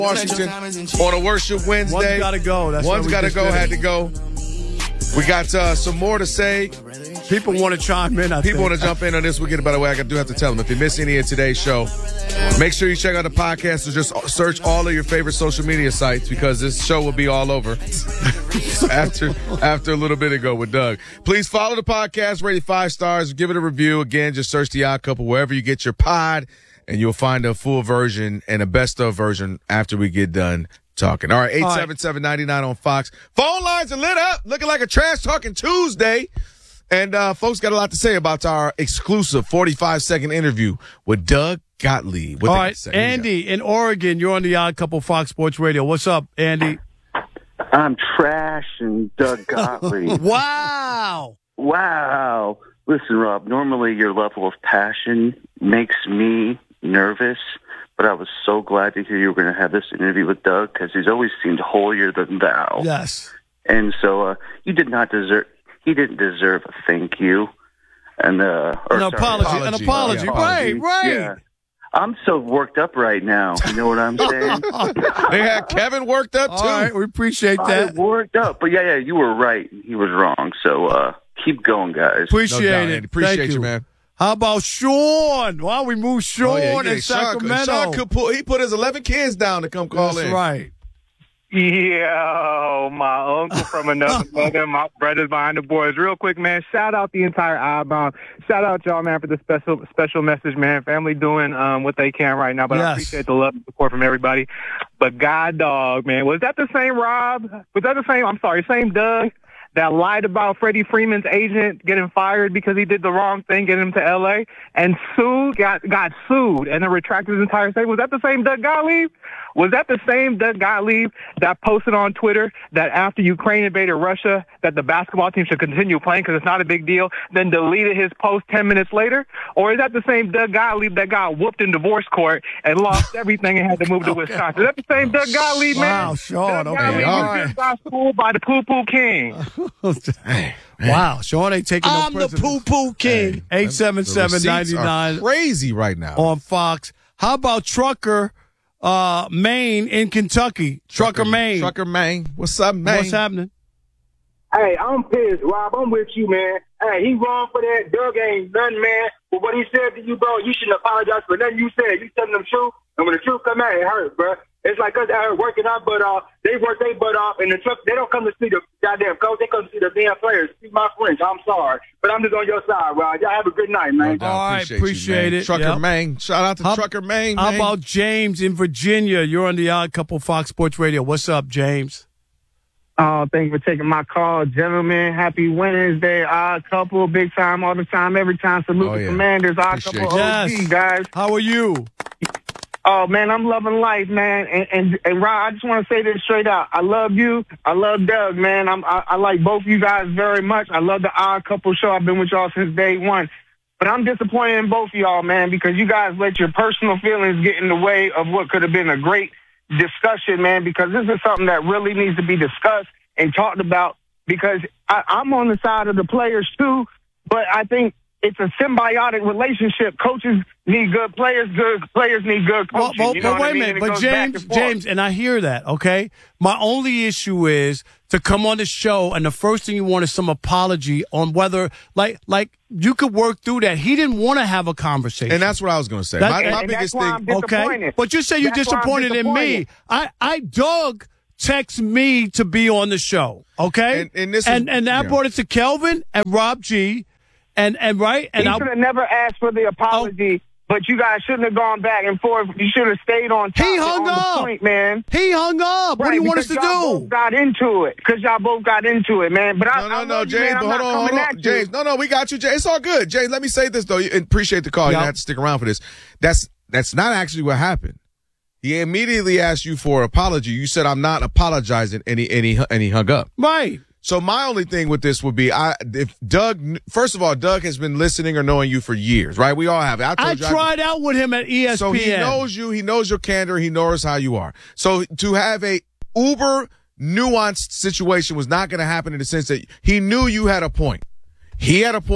Washington on a worship Wednesday. One's got to go. One's got to go. Had to go. We got some more to say. People want to chime in. People want to jump in on this. We'll get it. By the way, I do have to tell them, if you miss any of today's show, make sure you check out the podcast or just search all of your favorite social media sites, because this show will be all over after a little bit ago with Doug. Please follow the podcast, rate it 5 stars, give it a review. Again, just search The Odd Couple wherever you get your pod, and you'll find a full version and a best of version after we get done talking. All right, 877-99 on Fox. Phone lines are lit up, looking like a Trash Talking Tuesday. And folks got a lot to say about our exclusive 45-second interview with Doug Gottlieb. All right, Andy in Oregon, you're on The Odd Couple Fox Sports Radio. What's up, Andy? I'm Trash and Doug Gottlieb. Wow. Listen, Rob, normally your level of passion makes me nervous, but I was so glad to hear you were going to have this interview with Doug, because he's always seemed holier than thou. Yes. And so he didn't deserve a thank you. And an apology. Right. Yeah. I'm so worked up right now. You know what I'm saying? They had Kevin worked up, too. All right, we appreciate that. I worked up. But, yeah, you were right. He was wrong. So keep going, guys. Appreciate it. Appreciate you, man. How about Sean? Why we move Sean in Sacramento? Sean he put his 11 kids down to come call in. That's right. Yeah, my uncle from another mother, my brothers behind the boys. Real quick, man, shout out the entire Oddbound. Shout out y'all, man, for the special message, man. Family doing what they can right now, but I appreciate the love and support from everybody. But God dog, man, was that the same Rob? Was that the same Doug that lied about Freddie Freeman's agent getting fired because he did the wrong thing, getting him to L.A., and got sued and then retracted his entire statement? Was that the same Doug Gottlieb? Was that the same Doug Gottlieb that posted on Twitter that after Ukraine invaded Russia, that the basketball team should continue playing because it's not a big deal, then deleted his post 10 minutes later? Or is that the same Doug Gottlieb that got whooped in divorce court and lost everything and had to move to Wisconsin? Is that the same Doug Gottlieb, man? Wow, Sean. Doug Okay, Gottlieb was just got schooled by the poo-poo king. Hey, wow, Sean ain't taking I'm no the poo-poo king. 877-99 crazy right now on Fox. How about Trucker Maine in Kentucky? Trucker Maine. What's up, Maine? What's happening? Hey, I'm pissed, Rob. I'm with you, man. Hey, he wrong for that. Doug ain't nothing, man. But what he said to you, bro, you shouldn't apologize for nothing you said. You telling them truth, and when the truth come out, it hurts, bro. It's like us out here working our butt off. They work their butt off, and the truck, they don't come to see the goddamn coach. They come to see the damn players. Excuse my French. I'm sorry. But I'm just on your side, Rob. Y'all have a good night, man. All right, appreciate it. Trucker Maine. Shout out to Trucker Maine. How about James in Virginia? You're on The Odd Couple Fox Sports Radio. What's up, James? Oh, thank you for taking my call, gentlemen. Happy Wednesday, Odd Couple, big time, all the time, every time. Salute the Commanders, Odd Couple, OG, guys. How are you? Oh, man, I'm loving life, man. And Rob, I just want to say this straight out. I love you. I love Doug, man. I like both you guys very much. I love the Odd Couple show. I've been with y'all since day one. But I'm disappointed in both of y'all, man, because you guys let your personal feelings get in the way of what could have been a great discussion, man, because this is something that really needs to be discussed and talked about, because I'm on the side of the players, too, but I think it's a symbiotic relationship. Coaches need good players need good coaching. Well, you know wait a minute. But James, and I hear that, okay? My only issue is to come on the show and the first thing you want is some apology on whether, like you could work through that. He didn't want to have a conversation. And that's what I was going to say. My biggest thing. Okay. But you say you're disappointed in me. Doug text me to be on the show, okay? And I brought it to Kelvin and Rob G. And right, and he should have never asked for the apology, but you guys shouldn't have gone back and forth. You should have stayed on top. He hung up, the point, man. He hung up. What do you want us to do? Both got into it because y'all both got into it, man. But no, James. Hold on, James. No, we got you, James. It's all good, James. Let me say this though. Appreciate the call. You don't have to stick around for this. That's not actually what happened. He immediately asked you for an apology. You said, "I'm not apologizing," and he hung up. Right. So my only thing with this would be, if Doug, first of all, Doug has been listening or knowing you for years, right? We all have. I tried out with him at ESPN. So he knows you. He knows your candor. He knows how you are. So to have a uber nuanced situation was not going to happen in the sense that he knew you had a point. He had a point.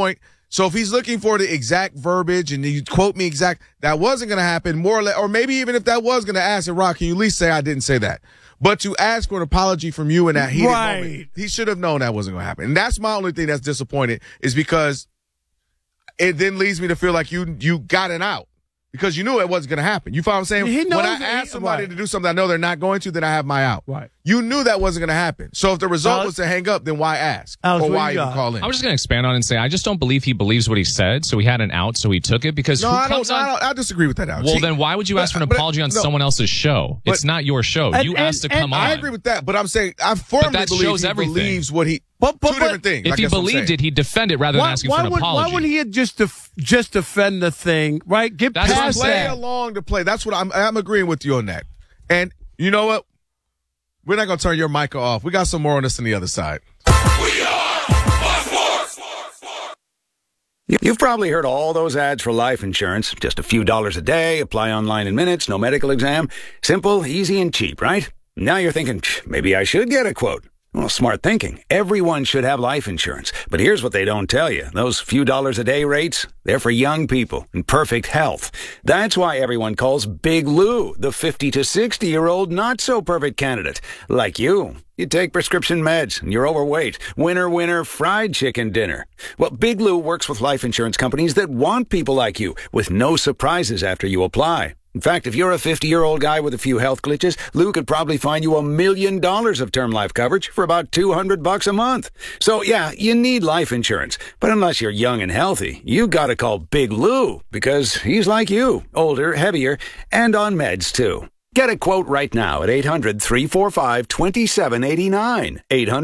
So if he's looking for the exact verbiage and you quote me exact, that wasn't going to happen, more or less, or maybe even if that was going to ask it, Rock, can you at least say I didn't say that? But to ask for an apology from you in that heated moment, he should have known that wasn't going to happen. And that's my only thing that's disappointed, is because it then leads me to feel like you got it out. Because you knew it wasn't going to happen. You follow what I'm saying? When I ask somebody to do something I know they're not going to, then I have my out. Right. You knew that wasn't going to happen. So if the result was to hang up, then why ask? Or why even call in? I'm just going to expand on it and say I just don't believe he believes what he said, so he had an out, so he took it. Because I disagree with that, Alex. Well, then why would you ask for an apology on someone else's show? It's not your show. You asked to come on. I agree with that, but I'm saying I firmly believe he believes what he... Two different things. If he believed it, he'd defend it rather than asking for an apology. Why wouldn't he just defend the thing, right? Get past that. Play along to play. That's what I'm agreeing with you on that. And you know what? We're not going to turn your mic off. We got some more on this on the other side. We are Fox Sports. You've probably heard all those ads for life insurance. Just a few dollars a day, apply online in minutes, no medical exam. Simple, easy, and cheap, right? Now you're thinking, maybe I should get a quote. Well, smart thinking. Everyone should have life insurance. But here's what they don't tell you. Those few dollars a day rates, they're for young people in perfect health. That's why everyone calls Big Lou the 50 to 60-year-old not-so-perfect candidate. Like you. You take prescription meds, and you're overweight. Winner, fried chicken dinner. Well, Big Lou works with life insurance companies that want people like you, with no surprises after you apply. In fact, if you're a 50-year-old guy with a few health glitches, Lou could probably find you $1 million of term life coverage for about $200 a month. So, yeah, you need life insurance. But unless you're young and healthy, you gotta call Big Lou, because he's like you, older, heavier, and on meds, too. Get a quote right now at 800-345-2789.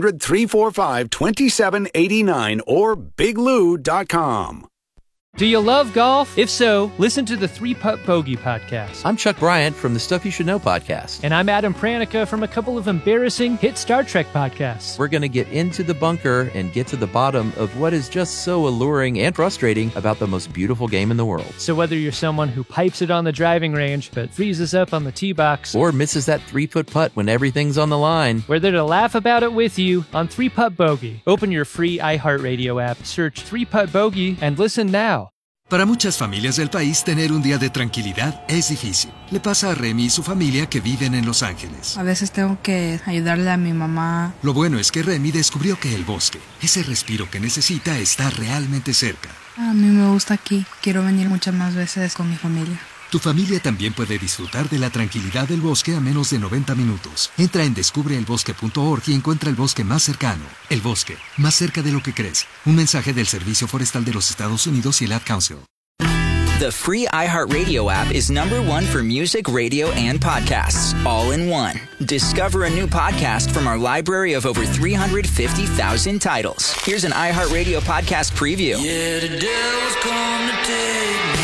800-345-2789 or biglou.com. Do you love golf? If so, listen to the 3-Putt Bogey podcast. I'm Chuck Bryant from the Stuff You Should Know podcast. And I'm Adam Pranica from a couple of embarrassing hit Star Trek podcasts. We're going to get into the bunker and get to the bottom of what is just so alluring and frustrating about the most beautiful game in the world. So whether you're someone who pipes it on the driving range but freezes up on the tee box, or misses that 3-foot putt when everything's on the line, we're there to laugh about it with you on 3-Putt Bogey. Open your free iHeartRadio app, search 3-Putt Bogey, and listen now. Para muchas familias del país, tener un día de tranquilidad es difícil. Le pasa a Remy y su familia que viven en Los Ángeles. A veces tengo que ayudarle a mi mamá. Lo bueno es que Remy descubrió que el bosque, ese respiro que necesita, está realmente cerca. A mí me gusta aquí. Quiero venir muchas más veces con mi familia. Tu familia también puede disfrutar de la tranquilidad del bosque a menos de 90 minutos. Entra en descubreelbosque.org y encuentra el bosque más cercano. El bosque, más cerca de lo que crees. Un mensaje del Servicio Forestal de los Estados Unidos y el Ad Council. The free iHeartRadio app is #1 for music, radio, and podcasts, all in one. Discover a new podcast from our library of over 350,000 titles. Here's an iHeartRadio podcast preview. Yeah, the devil's come to take me.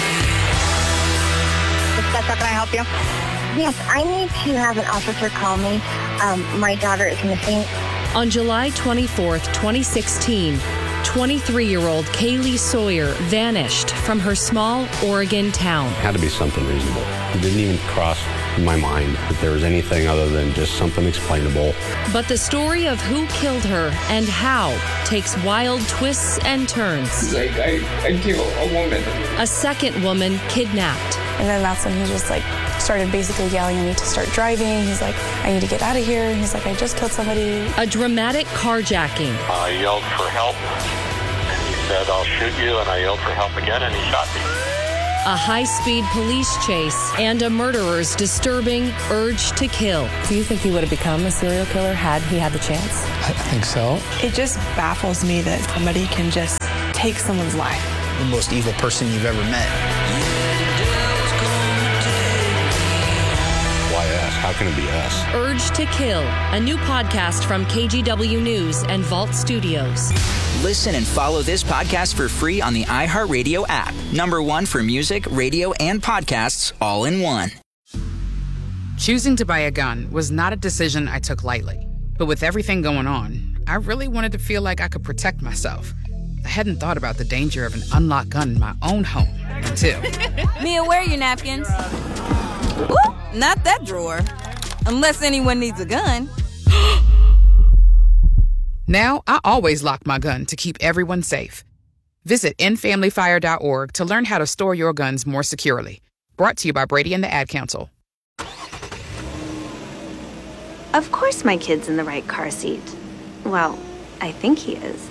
Can I help you? Yes, I need to have an officer call me. My daughter is missing. On July 24th, 2016, 23-year-old Kaylee Sawyer vanished from her small Oregon town. It had to be something reasonable. It didn't even cross my mind that there was anything other than just something explainable. But the story of who killed her and how takes wild twists and turns. He's like, I killed a woman. A second woman kidnapped. And then that's when he just started basically yelling at me to start driving. He's like, I need to get out of here. And he's like, I just killed somebody. A dramatic carjacking. I yelled for help. And he said, I'll shoot you. And I yelled for help again, and he shot me. A high-speed police chase and a murderer's disturbing urge to kill. Do you think he would have become a serial killer had he had the chance? I think so. It just baffles me that somebody can just take someone's life. The most evil person you've ever met. Why us? How can it be us? Urge to Kill, a new podcast from KGW News and Vault Studios. Listen and follow this podcast for free on the iHeartRadio app. #1 for music, radio, and podcasts, all in one. Choosing to buy a gun was not a decision I took lightly. But with everything going on, I really wanted to feel like I could protect myself. I hadn't thought about the danger of an unlocked gun in my own home until... Mia, where are your napkins? Ooh, not that drawer. Unless anyone needs a gun. Now, I always lock my gun to keep everyone safe. Visit endfamilyfire.org to learn how to store your guns more securely. Brought to you by Brady and the Ad Council. Of course my kid's in the right car seat. Well, I think he is.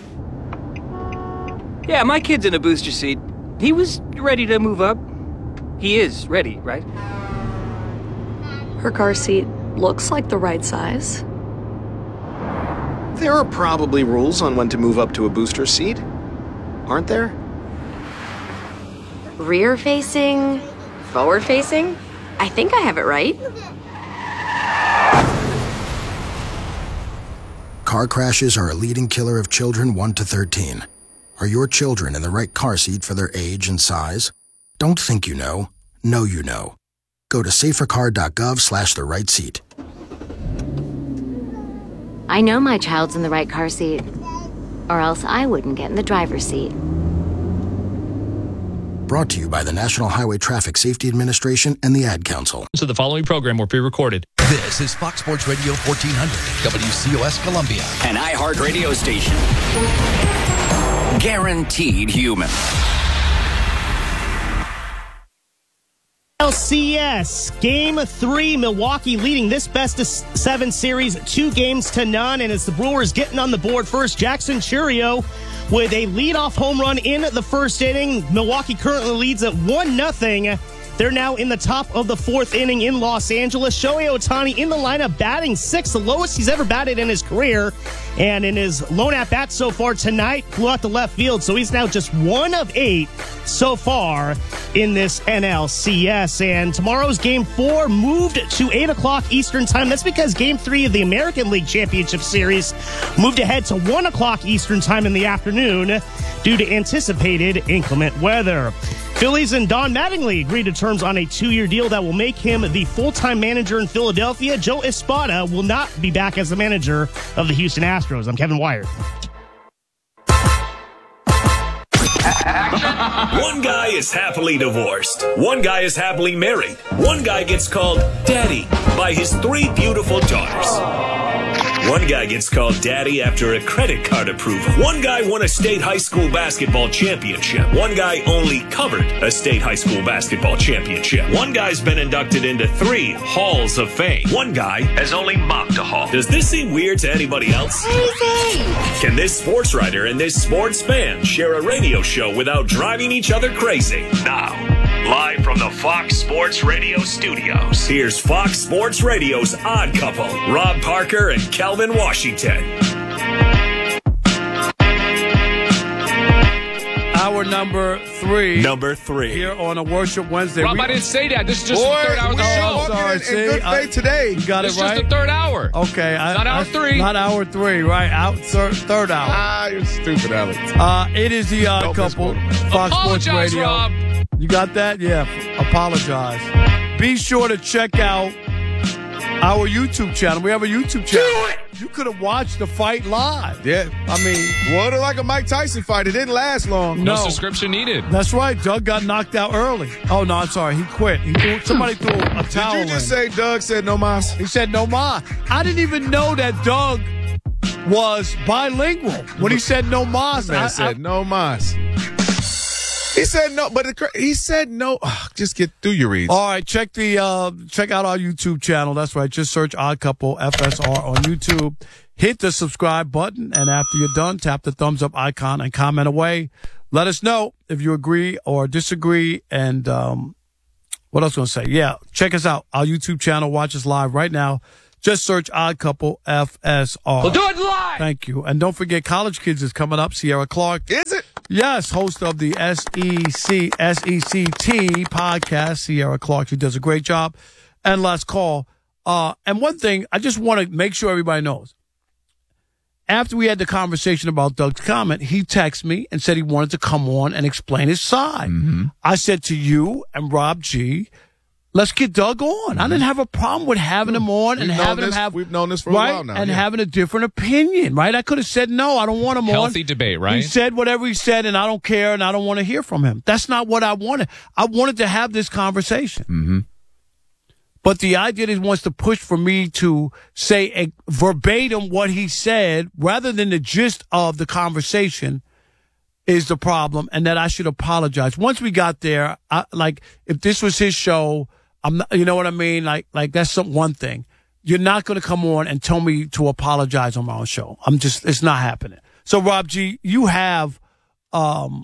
Yeah, my kid's in a booster seat. He was ready to move up. He is ready, right? Her car seat looks like the right size. There are probably rules on when to move up to a booster seat, aren't there? Rear facing, forward facing. I think I have it right. Car crashes are a leading killer of children 1 to 13. Are your children in the right car seat for their age and size? Don't think you know you know. Go to safercar.gov/the right seat. I know my child's in the right car seat, or else I wouldn't get in the driver's seat. Brought to you by the National Highway Traffic Safety Administration and the Ad Council. So the following program will be recorded. This is Fox Sports Radio 1400, WCOS Columbia. An iHeart radio station. Guaranteed human. LCS Game 3, Milwaukee leading this best-of-7 series 2-0, and it's the Brewers getting on the board first. Jackson Chourio with a leadoff home run in the first inning. Milwaukee currently leads at 1-0. They're now in the top of the fourth inning in Los Angeles. Shohei Ohtani in the lineup, batting 6th, the lowest he's ever batted in his career. And in his lone at-bat so far tonight, flew out to left field. So he's now just 1 of 8 so far in this NLCS. And tomorrow's Game 4 moved to 8 o'clock Eastern Time. That's because Game 3 of the American League Championship Series moved ahead to 1 o'clock Eastern Time in the afternoon due to anticipated inclement weather. Phillies and Don Mattingly agreed to terms on a 2-year deal that will make him the full-time manager in Philadelphia. Joe Espada will not be back as the manager of the Houston Astros. I'm Kevin Wyatt. One guy is happily divorced. One guy is happily married. One guy gets called Daddy by his 3 beautiful daughters. One guy gets called Daddy after a credit card approval. One guy won a state high school basketball championship. One guy only covered a state high school basketball championship. One guy's been inducted into 3 halls of fame. One guy has only mopped a hall. Does this seem weird to anybody else? Can this sports writer and this sports fan share a radio show without driving each other crazy? Now, live from the Fox Sports Radio studios, here's Fox Sports Radio's Odd Couple, Rob Parker and Calvin Washington. Hour number 3. Number 3. Here on a Worship Wednesday. Rob, I didn't say that. This is just the third hour of the show. Sorry, good faith today. You got this it right. This is just the third hour. Okay. Not hour 3. Not hour 3, right? Third hour. You're stupid, Alex. It is the Odd Couple, Fox Sports Radio. Rob. You got that? Yeah. Apologize. Be sure to check out our YouTube channel. We have a YouTube channel. Do it! You could have watched the fight live. Yeah. I mean, what like a Mike Tyson fight. It didn't last long. No subscription needed. That's right. Doug got knocked out early. Oh, no, I'm sorry. He quit. Somebody threw a towel in. Did you just say Doug said no mas? He said no mas. I didn't even know that Doug was bilingual when he said no mas. Man said no mas. He said no, but he said no. Just get through your reads. All right, check out our YouTube channel. That's right. Just search Odd Couple FSR on YouTube. Hit the subscribe button, and after you're done, tap the thumbs up icon and comment away. Let us know if you agree or disagree. And what else was I going to say? Yeah, check us out. Our YouTube channel. Watch us live right now. Just search Odd Couple FSR. We'll do it live. Thank you. And don't forget, College Kids is coming up. Sierra Clark. Is it? Yes, host of the SECT podcast, Sierra Clark. She does a great job. And last call. And one thing, I just want to make sure everybody knows. After we had the conversation about Doug's comment, he texted me and said he wanted to come on and explain his side. Mm-hmm. I said to you and Rob G., let's get Doug on. I didn't have a problem with having him on and having him have. We've known this for a while now. And having a different opinion, right? I could have said, no, I don't want him on. Healthy debate, right? He said whatever he said, and I don't care, and I don't want to hear from him. That's not what I wanted. I wanted to have this conversation. Mm-hmm. But the idea that he wants to push for me to say verbatim what he said, rather than the gist of the conversation, is the problem and that I should apologize. Once we got there, if this was his show, I'm not, you know what I mean? Like that's one thing. You're not going to come on and tell me to apologize on my own show. It's not happening. So Rob G, you have the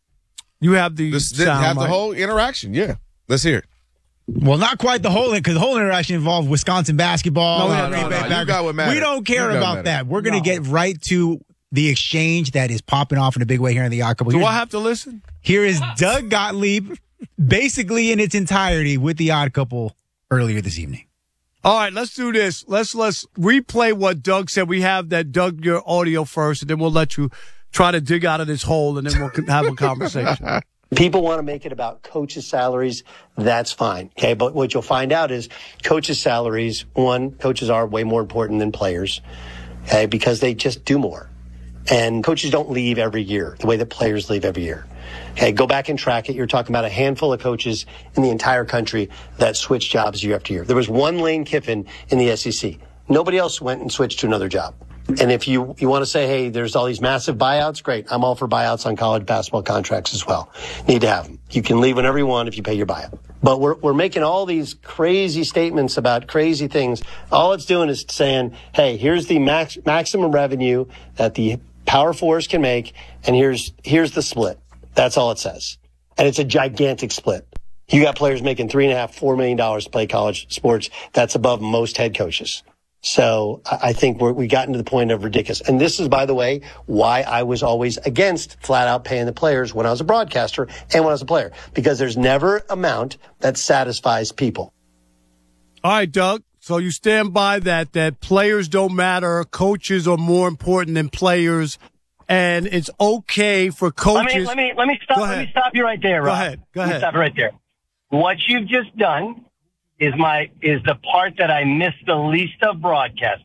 sound, the whole interaction. Yeah. Let's hear it. Well, not quite the whole, because the whole interaction involved Wisconsin basketball. No. You got what matters. We don't care about that. We're going to get right to the exchange that is popping off in a big way here in the Odd Couple. Do I have to listen? Here is Doug Gottlieb, basically in its entirety, with the Odd Couple earlier this evening. All right, let's do this. Let's replay what Doug said. We have that, Doug, your audio first, and then we'll let you try to dig out of this hole, and then we'll have a conversation. People want to make it about coaches' salaries. That's fine. Okay. But what you'll find out is coaches' salaries, coaches are way more important than players. Okay. Because they just do more. And coaches don't leave every year the way that players leave every year. Okay. Go back and track it. You're talking about a handful of coaches in the entire country that switch jobs year after year. There was one Lane Kiffin in the SEC. Nobody else went and switched to another job. And if you want to say, hey, there's all these massive buyouts, great. I'm all for buyouts on college basketball contracts as well. Need to have them. You can leave whenever you want if you pay your buyout. But we're making all these crazy statements about crazy things. All it's doing is saying, hey, here's the maximum revenue that the Power Fours can make, and here's the split. That's all it says. And it's a gigantic split. You got players making $3.5–4 million to play college sports. That's above most head coaches. So I think we gotten to the point of ridiculous. And this is, by the way, why I was always against flat out paying the players when I was a broadcaster and when I was a player, because there's never amount that satisfies people. All right, Doug. So you stand by that players don't matter. Coaches are more important than players. And it's okay for coaches. Let me stop. Let me stop you right there, Rob. Go ahead. Stop it right there. What you've just done is the part that I missed the least of broadcasting.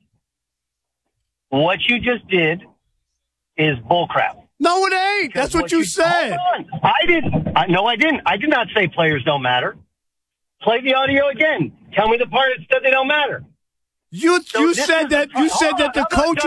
What you just did is bullcrap. No, it ain't. That's what you said. Hold on. I didn't. I did not say players don't matter. Play the audio again. Tell me the part that said they don't matter. You said that the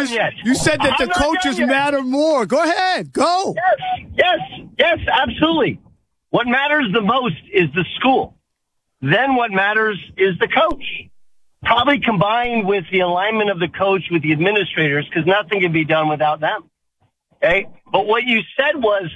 coaches matter more. Go ahead. Go. Yes, absolutely. What matters the most is the school. Then what matters is the coach. Probably combined with the alignment of the coach with the administrators, because nothing can be done without them. Okay? But what you said was,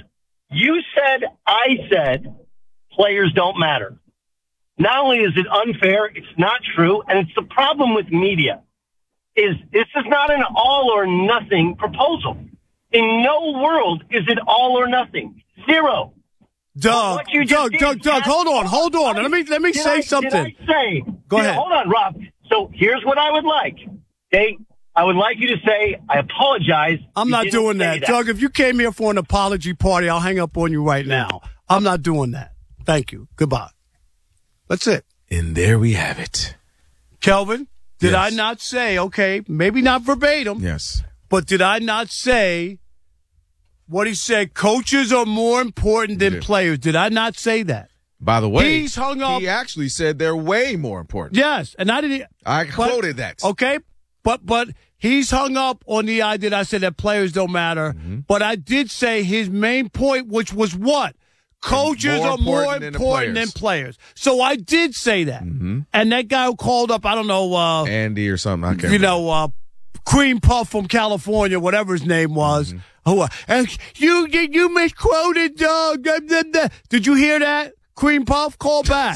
I said, players don't matter. Not only is it unfair, it's not true, and it's the problem with media. This is not an all or nothing proposal. In no world is it all or nothing. Zero. Doug, hold on. Let me say something. Go ahead. Hold on, Rob. So here's what I would like. Okay? I would like you to say, I apologize. I'm not doing that. Doug, if you came here for an apology party, I'll hang up on you right now. I'm not doing that. Thank you. Goodbye. That's it. And there we have it. Kelvin, did I not say, okay, maybe not verbatim. Yes. But did I not say what he said? Coaches are more important than players. Did I not say that? By the way, he's hung up. He actually said they're way more important. Yes. And I quoted that. Okay. But he's hung up on the idea that I said that players don't matter. Mm-hmm. But I did say his main point, which was what? Coaches are more important than players. So I did say that. Mm-hmm. And that guy who called up, I don't know. Andy or something. I can't remember. Cream Puff from California, whatever his name was. Mm-hmm. And you misquoted, Doug. Did you hear that? Cream Puff, call back.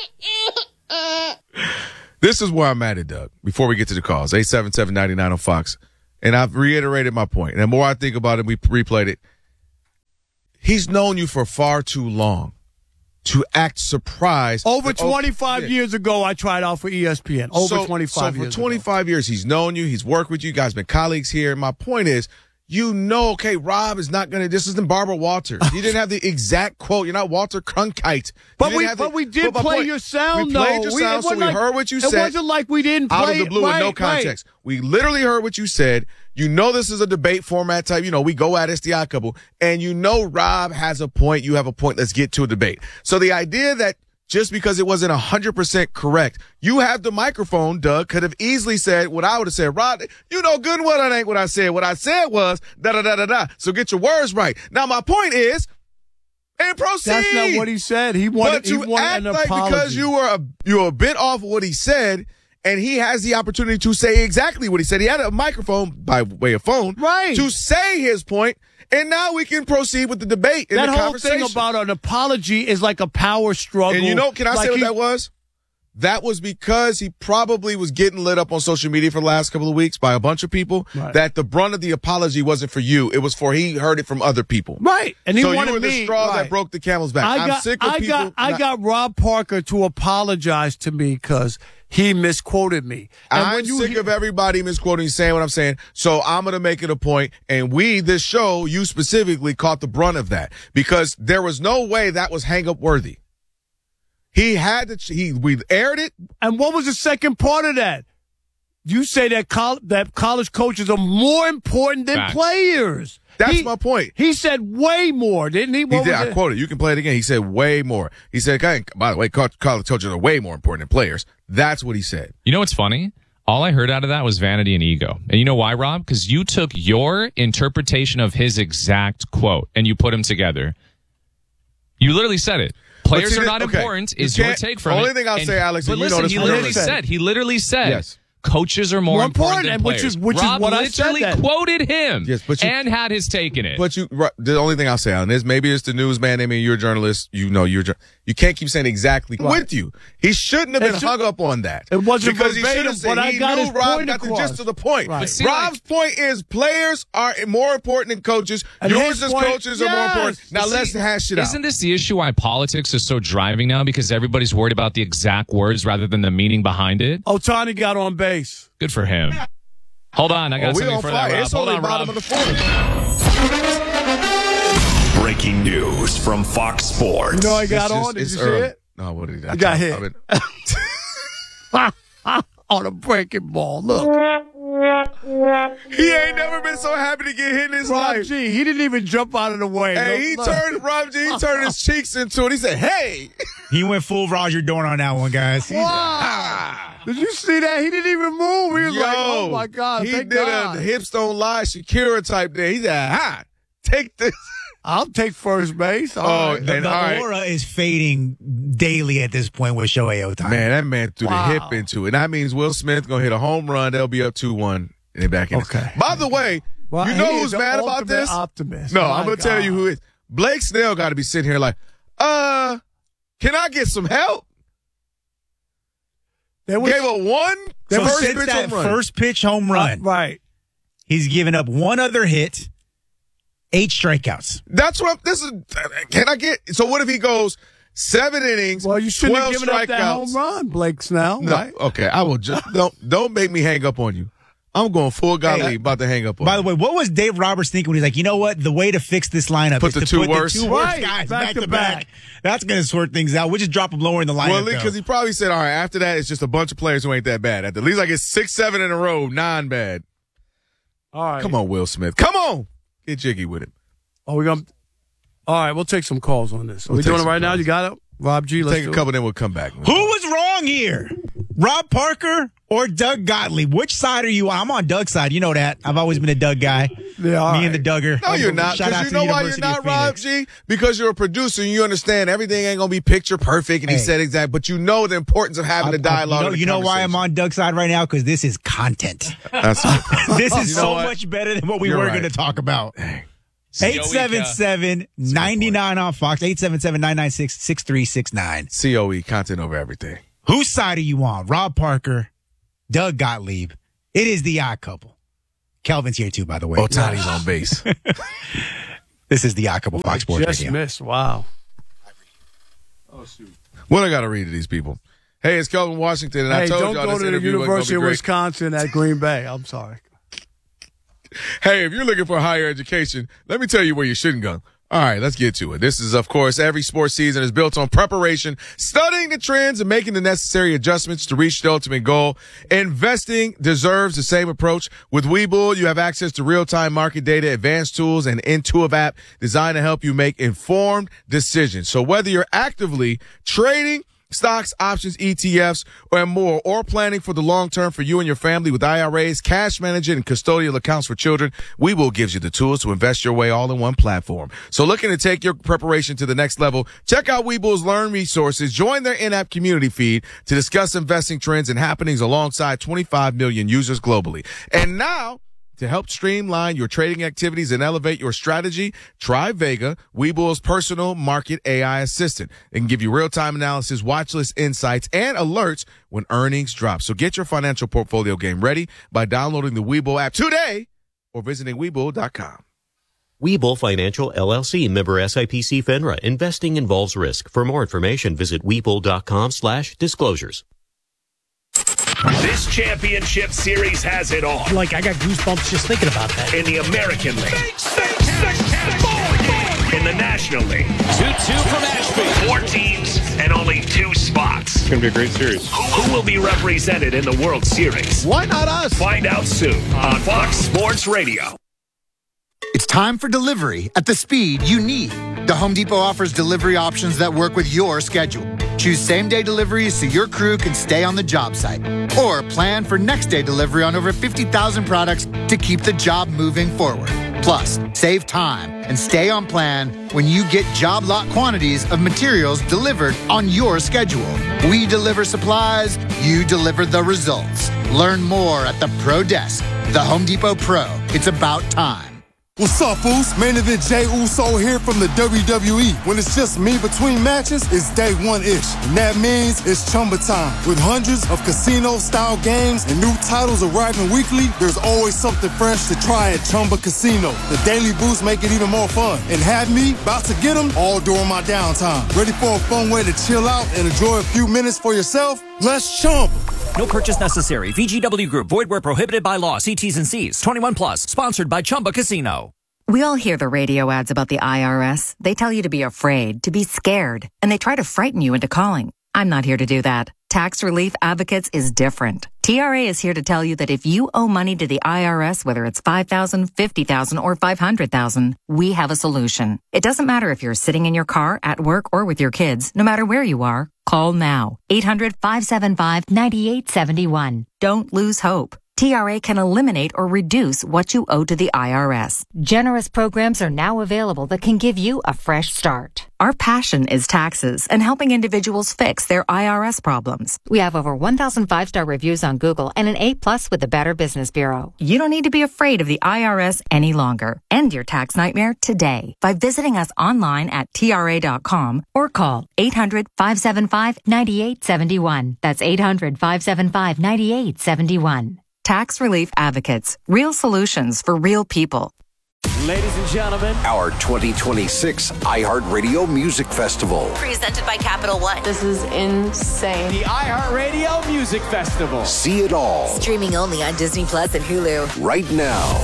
This is where I'm at, Doug, before we get to the calls. 877-99 on Fox. And I've reiterated my point. And the more I think about it, we replayed it. He's known you for far too long to act surprised. Over 25 years ago, I tried out for ESPN. Over 25 years. So for 25 years, he's known you. He's worked with you. You guys been colleagues here. And my point is, okay, Rob is not going to, this isn't Barbara Walters. You didn't have the exact quote. You're not Walter Cronkite. But we did play your sound, though. We played your sound, so we heard what you said. It wasn't like we didn't play out of the blue with no context. Right. We literally heard what you said. You know this is a debate format type. We go at it's the Odd Couple. And Rob has a point. You have a point. Let's get to a debate. So the idea that just because it wasn't 100% correct. You have the microphone, Doug, could have easily said what I would have said. Rod, you know good and well that ain't what I said. What I said was da-da-da-da-da. So get your words right. Now, my point is, and proceed. That's not what he said. He wanted, but you act like because you were a bit off of what he said, and he has the opportunity to say exactly what he said. He had a microphone by way of phone to say his point, and now we can proceed with the debate and that the whole conversation. thing about an apology is like a power struggle. And you know, can I say what that was? That was because he probably was getting lit up on social media for the last couple of weeks by a bunch of people, that the brunt of the apology wasn't for you. It was for he heard it from other people. Right. And he so wanted you were the straw that broke the camel's back. I'm sick of people. I got Rob Parker to apologize to me because he misquoted me. And I'm sick of everybody misquoting, saying what I'm saying. So I'm going to make it a point. And this show, you specifically caught the brunt of that because there was no way that was hang up worthy. He had to, we aired it. And what was the second part of that? You say that college coaches are more important than players. That's my point. He said way more, didn't he? He did. I quote it. You can play it again. He said way more. He said, by the way, college coaches are way more important than players. That's what he said. You know what's funny? All I heard out of that was vanity and ego. And you know why, Rob? Because you took your interpretation of his exact quote and you put them together. You literally said it. Players are not important is your take from it. The only thing I'll say, Alex, but listen, he literally said, yes. Coaches are more important than players. Which is what I said. Rob literally quoted him and had his take in it. But the only thing I'll say on this, maybe it's the newsman. I mean, you're a journalist. You can't keep saying exactly with you. He shouldn't have been hung up on that. It wasn't because verbatim, he should have said, but I got his Rob point got across. the gist of the point. Right. See, Rob's point is players are more important than coaches. And yours his as point, coaches are more important. Now let's hash it out. Isn't this the issue why politics is so driving now? Because everybody's worried about the exact words rather than the meaning behind it. Ohtani got on base. Good for him. Hold on, I got something for that, Rob. It's Hold only on, bottom Rob. of the fourth. Breaking news from Fox Sports. You know I got on? Did you see it? No, what did he do? I got hit. On a breaking ball. Look. He ain't never been so happy to get hit in his life. Rob G, he didn't even jump out of the way. Hey, Rob G, he turned his cheeks into it. He said, hey. He went full Roger Dorn on that one, guys. Wow. Did you see that? He didn't even move. He was like, oh, my God. He did a hips don't lie Shakira type thing. He said, take this. I'll take first base. The aura is fading daily at this point with Shohei Ohtani. Man, that man threw the hip into it. That means Will Smith going to hit a home run. They'll be up 2-1 and they're back in. Okay. By the way, you know who's mad about this? Optimist. No, I'm going to tell you who is. Blake Snell got to be sitting here like, can I get some help? Gave a first pitch home run. Right. He's given up one other hit. 8 strikeouts. That's what can I get? So what if he goes 7 innings? Well, you shouldn't have given strikeouts. up that home run, Blake Snell. No, right? Okay. I will just don't make me hang up on you. I'm going full Gottlieb, about to hang up on you. By the way, what was Dave Roberts thinking when he's like, you know what? The way to fix this lineup is to put the two worst guys back to back. That's going to sort things out. We'll just drop them lower in the lineup. Well, because he probably said, all right, after that, it's just a bunch of players who ain't that bad. At least I get 6-7 in a row, non-bad. All right. Come on, Will Smith. Come on. Get jiggy with it. All right, we'll take some calls on this. Are we doing it right now? You got it? Rob G, let's take a couple, then we'll come back. Who was wrong here? Rob Parker or Doug Gottlieb? Which side are you on? I'm on Doug's side. You know that. I've always been a Doug guy. Yeah, Me and the Duggar. No, you're not. Because you know why you're not, Rob G? Because you're a producer and you understand everything ain't going to be picture perfect. And he said exactly. But you know the importance of having a dialogue. You know why I'm on Doug's side right now? Because this is content. This is so much better than what we were going to talk about. 877-99 on Fox. 877-996-6369. COE, content over everything. Whose side are you on? Rob Parker, Doug Gottlieb. It is the odd couple. Kelvin's here too, by the way. Ohtani's on base. This is the odd couple. Fox Sports just Radio. Missed. Wow. Oh, shoot. What I got to read to these people? Hey, it's Kelvin Washington, and I told y'all don't go to the University of Wisconsin at Green Bay. I'm sorry. Hey, if you're looking for higher education, let me tell you where you shouldn't go. All right, let's get to it. This is, of course, every sports season is built on preparation, studying the trends, and making the necessary adjustments to reach the ultimate goal. Investing deserves the same approach. With Webull, you have access to real-time market data, advanced tools, and intuitive app designed to help you make informed decisions. So whether you're actively trading stocks, options, ETFs, and more, or planning for the long term for you and your family with IRAs, cash management, and custodial accounts for children, Webull gives you the tools to invest your way all in one platform. So looking to take your preparation to the next level, check out Webull's Learn resources. Join their in-app community feed to discuss investing trends and happenings alongside 25 million users globally. And now, to help streamline your trading activities and elevate your strategy, try Vega, Webull's personal market AI assistant. It can give you real-time analysis, watch list insights, and alerts when earnings drop. So get your financial portfolio game ready by downloading the Webull app today or visiting Webull.com. Webull Financial LLC, member SIPC FINRA. Investing involves risk. For more information, visit Webull.com/disclosures. This championship series has it all. Like, I got goosebumps just thinking about that. In the American League. In the National League. 2-2 from Ashby. 4 teams and only 2 spots. It's going to be a great series. Who will be represented in the World Series? Why not us? Find out soon on Fox Sports Radio. It's time for delivery at the speed you need. The Home Depot offers delivery options that work with your schedule. Choose same-day deliveries so your crew can stay on the job site. Or plan for next-day delivery on over 50,000 products to keep the job moving forward. Plus, save time and stay on plan when you get job lot quantities of materials delivered on your schedule. We deliver supplies, you deliver the results. Learn more at the Pro Desk. The Home Depot Pro. It's about time. What's up, Foos? Main event Jey Uso here from the WWE. When it's just me between matches, it's day one-ish. And that means it's Chumba time. With hundreds of casino-style games and new titles arriving weekly, there's always something fresh to try at Chumba Casino. The daily boosts make it even more fun. And have me about to get them all during my downtime. Ready for a fun way to chill out and enjoy a few minutes for yourself? Let's Chumba. No purchase necessary. VGW Group. Void where prohibited by law. See T's and C's. 21 plus. Sponsored by Chumba Casino. We all hear the radio ads about the IRS. They tell you to be afraid, to be scared, and they try to frighten you into calling. I'm not here to do that. Tax Relief Advocates is different. TRA is here to tell you that if you owe money to the IRS, whether it's $5,000, $50,000, or $500,000, we have a solution. It doesn't matter if you're sitting in your car, at work, or with your kids. No matter where you are, call now. 800-575-9871. Don't lose hope. TRA can eliminate or reduce what you owe to the IRS. Generous programs are now available that can give you a fresh start. Our passion is taxes and helping individuals fix their IRS problems. We have over 1,000 5-star reviews on Google and an A+ with the Better Business Bureau. You don't need to be afraid of the IRS any longer. End your tax nightmare today by visiting us online at TRA.com or call 800-575-9871. That's 800-575-9871. Tax Relief Advocates. Real solutions for real people. Ladies and gentlemen, our 2026 iHeartRadio Music Festival. Presented by Capital One. This is insane. The iHeartRadio Music Festival. See it all. Streaming only on Disney Plus and Hulu. Right now.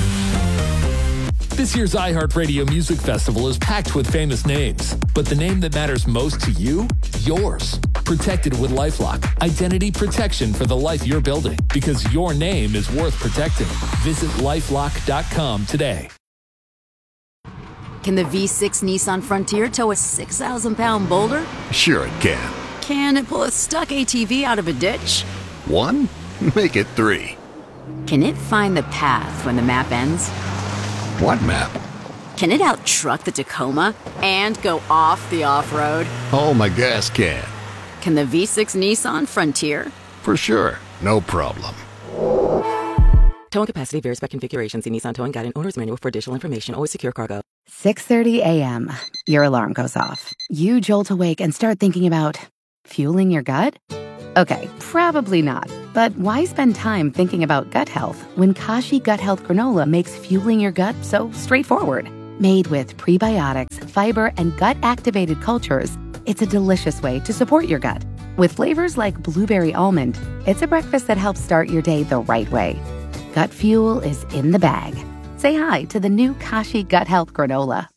This year's iHeartRadio Music Festival is packed with famous names, but the name that matters most to you? Yours. Protected with LifeLock. Identity protection for the life you're building, because your name is worth protecting. Visit LifeLock.com today. Can the V6 Nissan Frontier tow a 6,000-pound boulder? Sure it can. Can it pull a stuck ATV out of a ditch? 1? Make it 3. Can it find the path when the map ends? What map? Can it out-truck the Tacoma and go off the off-road? Oh, my gas can. Can the V6 Nissan Frontier? For sure. No problem. Towing capacity varies by configuration. See Nissan Towing Guide and Owner's Manual for additional information. Always secure cargo. 6:30 a.m. Your alarm goes off. You jolt awake and start thinking about fueling your gut? Okay, probably not. But why spend time thinking about gut health when Kashi Gut Health Granola makes fueling your gut so straightforward? Made with prebiotics, fiber, and gut-activated cultures, it's a delicious way to support your gut. With flavors like blueberry almond, it's a breakfast that helps start your day the right way. Gut fuel is in the bag. Say hi to the new Kashi Gut Health Granola.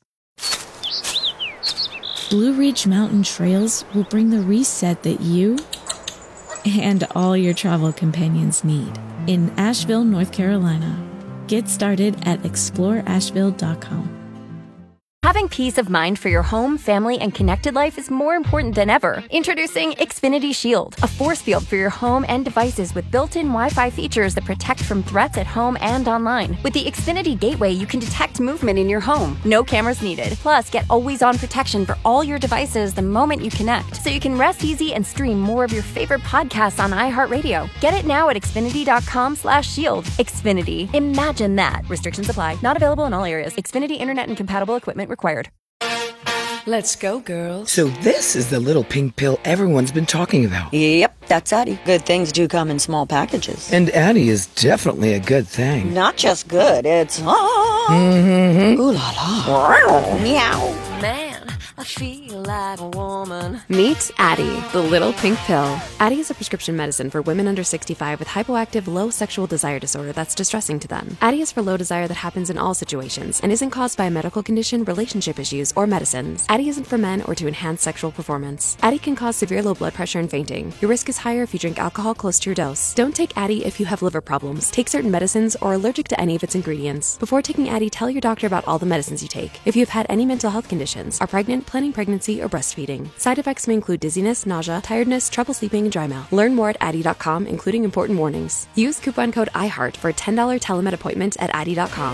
Blue Ridge Mountain Trails will bring the reset that you and all your travel companions need in Asheville, North Carolina. Get started at exploreasheville.com. Having peace of mind for your home, family, and connected life is more important than ever. Introducing Xfinity Shield, a force field for your home and devices with built-in Wi-Fi features that protect from threats at home and online. With the Xfinity Gateway, you can detect movement in your home. No cameras needed. Plus, get always-on protection for all your devices the moment you connect, so you can rest easy and stream more of your favorite podcasts on iHeartRadio. Get it now at Xfinity.com/shield. Xfinity. Imagine that. Restrictions apply. Not available in all areas. Xfinity Internet and compatible equipment required. Let's go, girls. So this is the little pink pill everyone's been talking about. Yep, that's Addie. Good things do come in small packages. And Addie is definitely a good thing. Not just good, it's ooh la la. Meow. Man, I feel like a woman. Meet Addie, the little pink pill. Addie is a prescription medicine for women under 65 with hypoactive low sexual desire disorder that's distressing to them. Addie is for low desire that happens in all situations and isn't caused by a medical condition, relationship issues, or medicines. Addie isn't for men or to enhance sexual performance. Addie can cause severe low blood pressure and fainting. Your risk is higher if you drink alcohol close to your dose. Don't take Addie if you have liver problems, take certain medicines, or are allergic to any of its ingredients. Before taking Addie, tell your doctor about all the medicines you take. If you have had any mental health conditions, are pregnant, planning pregnancy, or breastfeeding. Side effects may include dizziness, nausea, tiredness, trouble sleeping, and dry mouth. Learn more at Addie.com, including important warnings. Use coupon code IHEART for a $10 telemed appointment at Addie.com.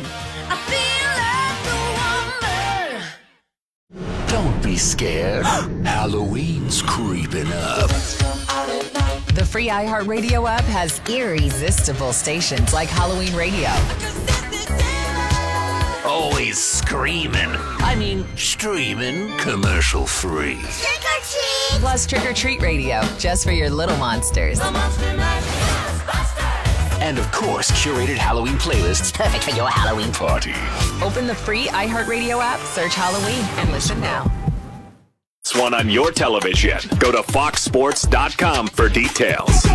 Don't be scared. Halloween's creeping up. The free iHeartRadio app has irresistible stations like Halloween Radio. Always screaming. Streaming. Commercial free. Plus Trick or Treat Radio, just for your little monsters. And of course, curated Halloween playlists. Perfect for your Halloween party. Open the free iHeartRadio app, search Halloween, and listen now. This one on your television. Go to foxsports.com for details.